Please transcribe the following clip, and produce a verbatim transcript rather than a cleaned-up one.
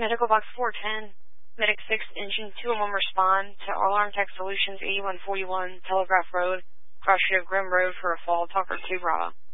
Medical Box four ten, Medic six, Engine two one one respond to Alarm Tech Solutions eighty-one forty-one Telegraph Road, cross street of Grim Road for a fall. Talker two Bravo.